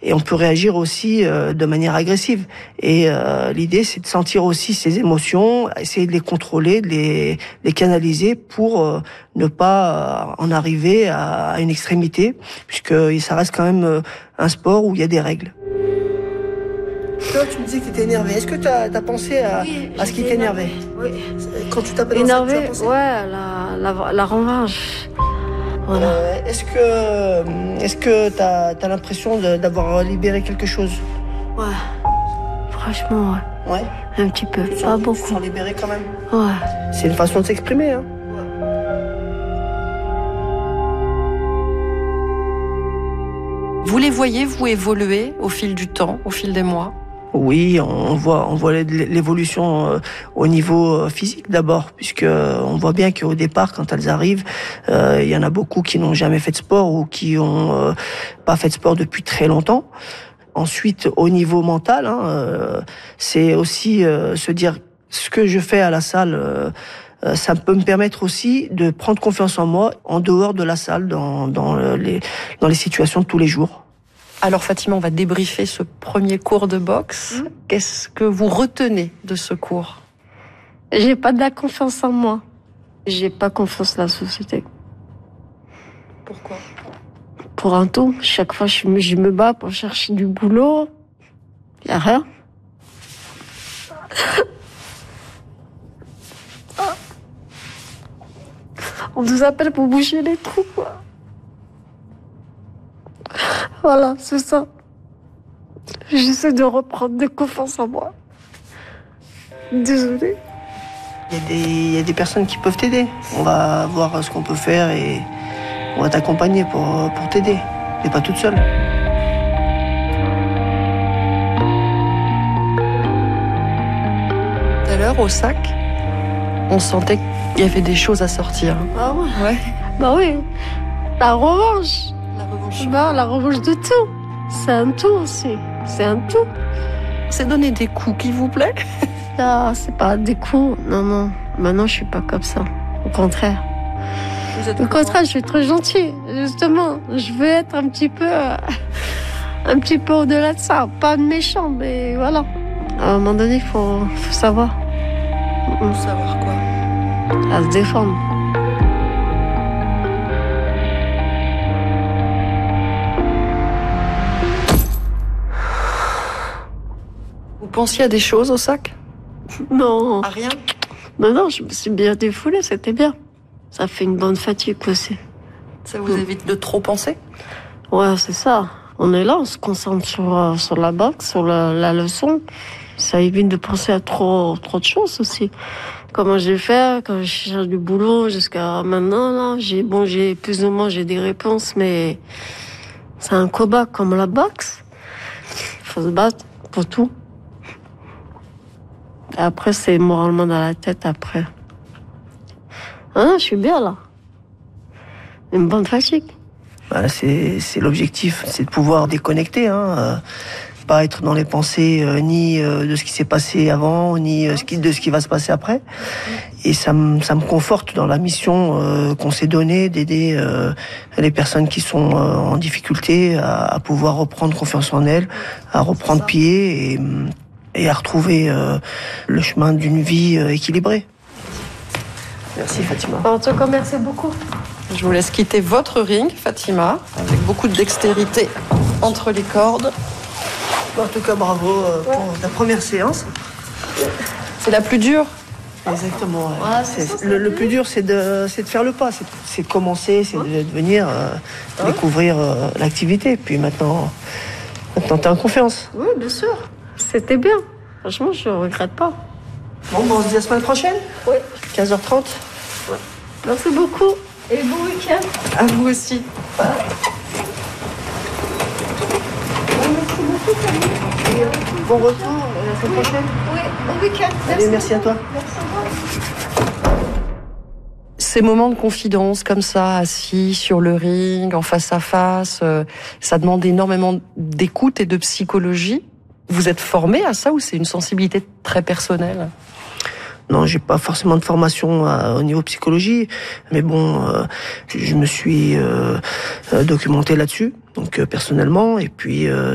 et on peut réagir aussi de manière agressive. Et l'idée, c'est de sentir aussi ses émotions, essayer de les contrôler, de les canaliser pour ne pas en arriver à une extrémité, puisque ça reste quand même un sport où il y a des règles. Toi, tu me disais que tu étais énervé. Est-ce que tu as pensé à ce qui t'énervait? Oui. Quand tu t'appelles énervé, tu as pensé? ouais, la revanche. Voilà. Est-ce que t'as l'impression d'avoir libéré quelque chose? Ouais. Franchement, ouais. Ouais. Un petit peu, Tu pas te beaucoup. sens libéré quand même? Ouais. C'est une façon de s'exprimer, hein. Vous les voyez, vous, évoluer au fil du temps, au fil des mois? Oui, on voit l'évolution au niveau physique d'abord, puisque on voit bien qu'au départ, quand elles arrivent, il y en a beaucoup qui n'ont jamais fait de sport ou qui ont pas fait de sport depuis très longtemps. Ensuite, au niveau mental, c'est aussi se dire ce que je fais à la salle. Ça peut me permettre aussi de prendre confiance en moi en dehors de la salle, dans les situations de tous les jours. Alors Fatima, on va débriefer ce premier cours de boxe. Qu'est-ce que vous retenez de ce cours? J'ai pas de la confiance en moi. J'ai pas confiance en la société. Pourquoi? Pour un tout. Chaque fois, je me bats pour chercher du boulot. Y a rien. On nous appelle pour boucher les trous, quoi. Voilà, c'est ça. J'essaie de reprendre de confiance en moi. Désolée. Il y a des personnes qui peuvent t'aider. On va voir ce qu'on peut faire et on va t'accompagner pour t'aider. T'es pas toute seule. Tout à l'heure, au sac, on sentait qu'il y avait des choses à sortir. Ah ouais? Ouais. Bah oui. La revanche. La revanche. Bah, la revanche de tout. C'est un tout aussi. C'est un tout. C'est donner des coups qui vous plaît? Ah, c'est pas des coups. Non, non. Maintenant, je suis pas comme ça. Au contraire. Au contraire, je suis très gentille. Justement, je veux être un petit peu au-delà de ça. Pas méchant, mais voilà. À un moment donné, il faut savoir. Savoir quoi? À se défendre. Vous pensiez à des choses au sac? Non. À rien? Non, je me suis bien défoulée, c'était bien. Ça fait une bonne fatigue aussi. Ça vous évite de trop penser? Ouais, c'est ça. On est là, on se concentre sur la boxe, sur la leçon. Ça évite de penser à trop de choses aussi. Comment j'ai fait, quand je cherche du boulot jusqu'à maintenant, là, j'ai plus ou moins des réponses, mais c'est un combat comme la boxe. Il faut se battre pour tout. Et après, c'est moralement dans la tête après. Ah, je suis bien là. Une bonne fatigue. Bah, c'est l'objectif, c'est de pouvoir déconnecter, pas être dans les pensées ni de ce qui s'est passé avant, ni de ce qui va se passer après. Et ça me conforte dans la mission qu'on s'est donnée d'aider les personnes qui sont en difficulté à pouvoir reprendre confiance en elles, à reprendre pied et à retrouver le chemin d'une vie équilibrée. Merci Fatima. En tout cas, merci beaucoup. Je vous laisse quitter votre ring, Fatima, avec beaucoup de dextérité entre les cordes. En tout cas, bravo pour ta première séance. C'est la plus dure? Exactement. Ouais. Ouais, le plus dur, c'est de faire le pas, c'est de commencer, c'est de venir découvrir l'activité. Puis maintenant, t'es en confiance. Oui, bien sûr. C'était bien. Franchement, je ne regrette pas. Bon, on se dit la semaine prochaine? Oui. 15h30. Ouais. Merci beaucoup. Et bon week-end. À vous aussi. Merci beaucoup, Camille. Bon retour, la semaine prochaine. Oui, bon week-end. Allez, merci à toi. Merci. Ces moments de confidence comme ça, assis sur le ring, en face à face, ça demande énormément d'écoute et de psychologie. Vous êtes formé à ça ou c'est une sensibilité très personnelle? Non, j'ai pas forcément de formation au niveau psychologie, mais bon, je me suis documenté là-dessus, donc personnellement, et puis